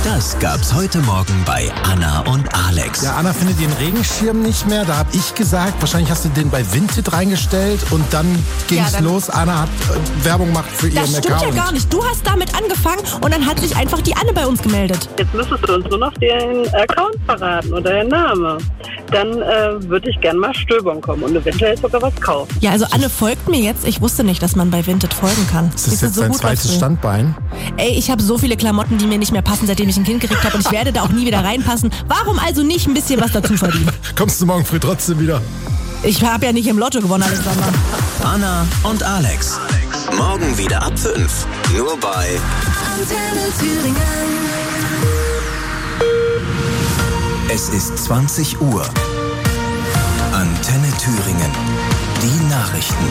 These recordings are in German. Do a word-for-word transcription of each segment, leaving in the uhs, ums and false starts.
Das gab's heute Morgen bei Anna und Alex. Ja, Anna findet ihren Regenschirm nicht mehr. Da habe ich gesagt, wahrscheinlich hast du den bei Vinted reingestellt und dann ging's ja, los. Anna hat äh, Werbung gemacht für ihren Account. Das stimmt ja gar nicht. Du hast damit angefangen und dann hat sich einfach die Anne bei uns gemeldet. Jetzt müsstest du uns nur noch den Account verraten oder den Namen. Dann äh, würde ich gerne mal stöbern kommen und eventuell sogar was kaufen. Ja, also Anne folgt mir jetzt. Ich wusste nicht, dass man bei Vinted folgen kann. Das ist jetzt so dein zweites Standbein? Ey, ich habe so viele Klamotten, die mir nicht mehr passen, seitdem ich ein Kind gekriegt habe und ich werde da auch nie wieder reinpassen. Warum also nicht ein bisschen was dazu verdienen? Kommst du morgen früh trotzdem wieder? Ich habe ja nicht im Lotto gewonnen, Alexander. Anna und Alex. Morgen wieder ab fünf. Nur bei Antenne Thüringen. Es ist zwanzig Uhr. Antenne Thüringen. Die Nachrichten.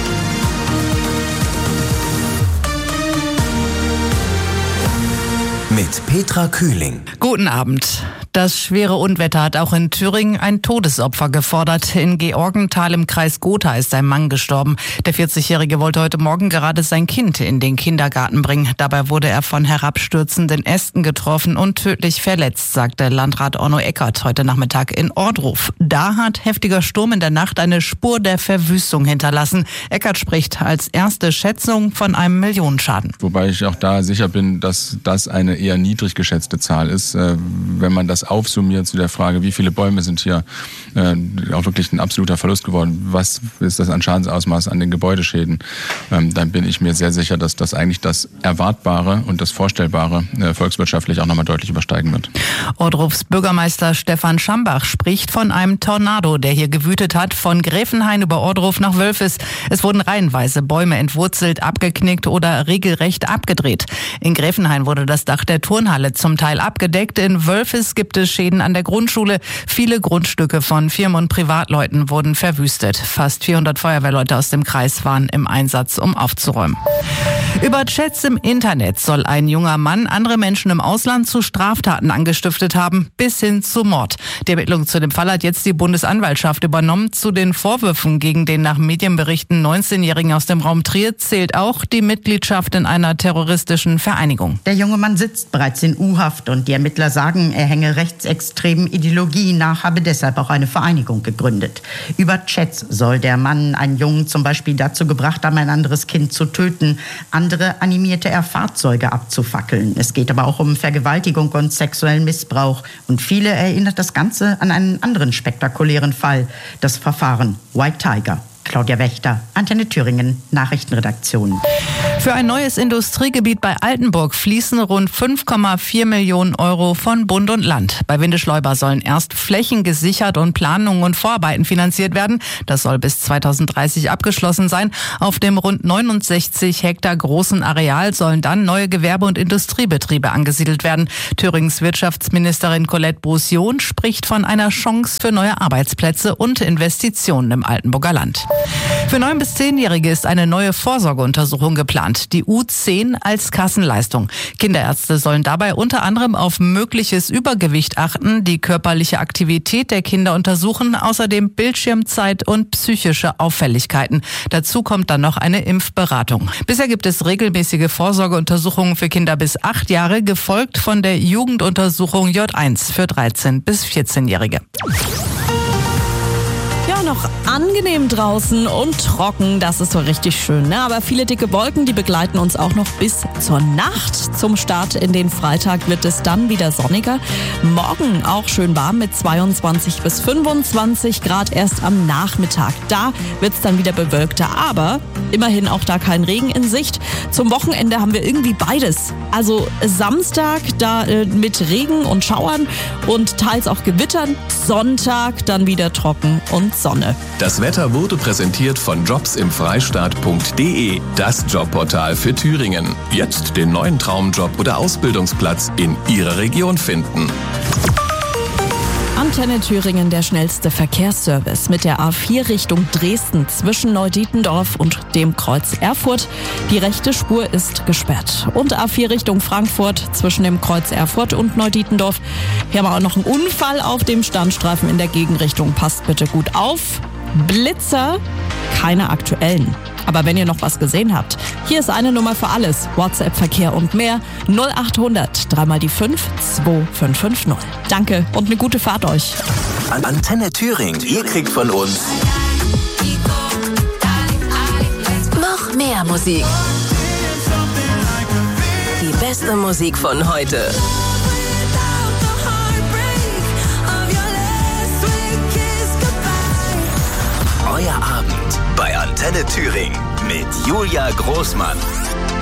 Mit Petra Kühling. Guten Abend. Das schwere Unwetter hat auch in Thüringen ein Todesopfer gefordert. In Georgenthal im Kreis Gotha ist ein Mann gestorben. Der vierzigjährige wollte heute Morgen gerade sein Kind in den Kindergarten bringen. Dabei wurde er von herabstürzenden Ästen getroffen und tödlich verletzt, sagte Landrat Onno Eckert heute Nachmittag in Ohrdruf. Da hat heftiger Sturm in der Nacht eine Spur der Verwüstung hinterlassen. Eckert spricht als erste Schätzung von einem Millionenschaden. Wobei ich auch da sicher bin, dass das eine eher niedrig geschätzte Zahl ist. Wenn man das aufsummiert zu der Frage, wie viele Bäume sind hier äh, auch wirklich ein absoluter Verlust geworden, was ist das an Schadensausmaß an den Gebäudeschäden, ähm, dann bin ich mir sehr sicher, dass das eigentlich das Erwartbare und das Vorstellbare äh, volkswirtschaftlich auch nochmal deutlich übersteigen wird. Ohrdrufs Bürgermeister Stefan Schambach spricht von einem Tornado, der hier gewütet hat, von Gräfenhain über Ohrdruf nach Wölfis. Es wurden reihenweise Bäume entwurzelt, abgeknickt oder regelrecht abgedreht. In Gräfenhain wurde das Dach der Turnhalle zum Teil abgedeckt. In Wölfis gibt es Schäden an der Grundschule. Viele Grundstücke von Firmen und Privatleuten wurden verwüstet. Fast vierhundert Feuerwehrleute aus dem Kreis waren im Einsatz, um aufzuräumen. Über Chats im Internet soll ein junger Mann andere Menschen im Ausland zu Straftaten angestiftet haben, bis hin zu Mord. Die Ermittlung zu dem Fall hat jetzt die Bundesanwaltschaft übernommen. Zu den Vorwürfen gegen den nach Medienberichten neunzehnjährigen aus dem Raum Trier zählt auch die Mitgliedschaft in einer terroristischen Vereinigung. Der junge Mann sitzt bereits in U-Haft und die Ermittler sagen, er hänge rechtsextremen Ideologien nach, habe deshalb auch eine Vereinigung gegründet. Über Chats soll der Mann einen Jungen zum Beispiel dazu gebracht haben, ein anderes Kind zu töten. Andere animierte er, Fahrzeuge abzufackeln. Es geht aber auch um Vergewaltigung und sexuellen Missbrauch. Und viele erinnert das Ganze an einen anderen spektakulären Fall, das Verfahren White Tiger. Claudia Wächter, Antenne Thüringen, Nachrichtenredaktion. Für ein neues Industriegebiet bei Altenburg fließen rund fünf Komma vier Millionen Euro von Bund und Land. Bei Windischleuber sollen erst Flächen gesichert und Planungen und Vorarbeiten finanziert werden. Das soll bis zweitausenddreißig abgeschlossen sein. Auf dem rund neunundsechzig Hektar großen Areal sollen dann neue Gewerbe- und Industriebetriebe angesiedelt werden. Thürings Wirtschaftsministerin Colette Brossion spricht von einer Chance für neue Arbeitsplätze und Investitionen im Altenburger Land. Für neun- bis zehnjährige ist eine neue Vorsorgeuntersuchung geplant, die U zehn als Kassenleistung. Kinderärzte sollen dabei unter anderem auf mögliches Übergewicht achten, die körperliche Aktivität der Kinder untersuchen, außerdem Bildschirmzeit und psychische Auffälligkeiten. Dazu kommt dann noch eine Impfberatung. Bisher gibt es regelmäßige Vorsorgeuntersuchungen für Kinder bis acht Jahre, gefolgt von der Jugenduntersuchung J eins für dreizehn- bis vierzehnjährige. Ja, noch angenehm draußen und trocken, das ist so richtig schön, ne? Aber viele dicke Wolken, die begleiten uns auch noch bis zur Nacht. Zum Start in den Freitag wird es dann wieder sonniger. Morgen auch schön warm mit zweiundzwanzig bis fünfundzwanzig Grad erst am Nachmittag. Da wird es dann wieder bewölkter, aber immerhin auch da kein Regen in Sicht. Zum Wochenende haben wir irgendwie beides. Also Samstag da äh, mit Regen und Schauern und teils auch Gewittern. Sonntag dann wieder trocken und Sonne. Das Wetter wurde präsentiert von jobs im freistaat punkt de, das Jobportal für Thüringen. Jetzt den neuen Traumjob oder Ausbildungsplatz in Ihrer Region finden. Antenne Thüringen, der schnellste Verkehrsservice mit der A vier Richtung Dresden zwischen Neudietendorf und dem Kreuz Erfurt. Die rechte Spur ist gesperrt. Und A vier Richtung Frankfurt zwischen dem Kreuz Erfurt und Neudietendorf. Hier haben wir auch noch einen Unfall auf dem Standstreifen in der Gegenrichtung. Passt bitte gut auf. Blitzer, keine aktuellen. Aber wenn ihr noch was gesehen habt, hier ist eine Nummer für alles. WhatsApp, Verkehr und mehr. null acht hundert, dreimal die fünf, zwei fünf fünf null. Danke und eine gute Fahrt euch. An Antenne Thüringen, ihr kriegt von uns noch mehr Musik. Die beste Musik von heute. Euer Abend bei Antenne Thüringen mit Julia Großmann.